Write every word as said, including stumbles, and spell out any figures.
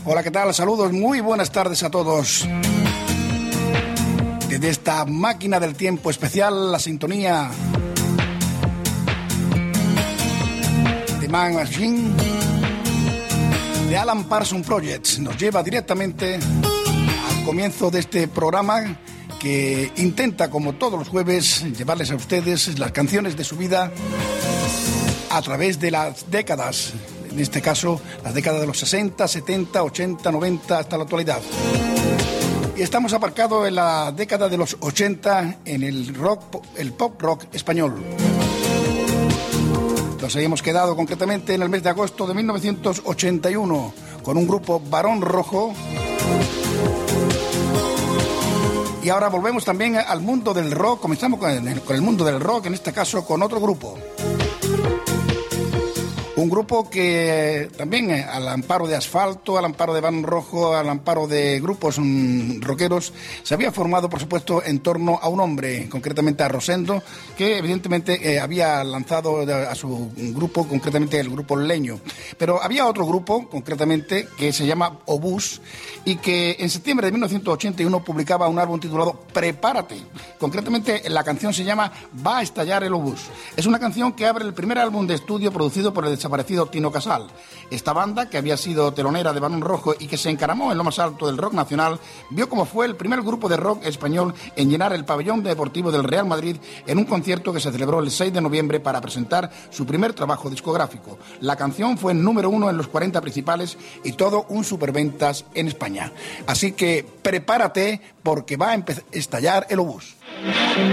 Hola, ¿qué tal? Saludos, muy buenas tardes a todos. Desde esta máquina del tiempo especial, la sintonía de Man Machine de Alan Parsons Project nos lleva directamente al comienzo de este programa que intenta, como todos los jueves, llevarles a ustedes las canciones de su vida a través de las décadas. En este caso, las décadas de los sesenta, setenta, ochenta, noventa, hasta la actualidad. Y estamos aparcados en la década de los ochenta en el rock, el pop rock español. Nos habíamos quedado concretamente en el mes de agosto de mil novecientos ochenta y uno con un grupo Barón Rojo. Y ahora volvemos también al mundo del rock. Comenzamos con el, con el mundo del rock, en este caso con otro grupo. Un grupo que también al amparo de Asfalto, al amparo de Barón Rojo, al amparo de grupos mmm, rockeros, se había formado, por supuesto, en torno a un hombre, concretamente a Rosendo, que evidentemente eh, había lanzado a su grupo, concretamente el grupo Leño. Pero había otro grupo, concretamente, que se llama Obús, y que en septiembre de mil novecientos ochenta y uno publicaba un álbum titulado Prepárate. Concretamente, la canción se llama Va a estallar el Obús. Es una canción que abre el primer álbum de estudio producido por el desaparecido Tino Casal. Esta banda, que había sido telonera de Barón Rojo y que se encaramó en lo más alto del rock nacional, vio como fue el primer grupo de rock español en llenar el pabellón deportivo del Real Madrid en un concierto que se celebró el seis de noviembre para presentar su primer trabajo discográfico. La canción fue número uno en los cuarenta principales y todo un superventas en España. Así que prepárate porque va a estallar el obús.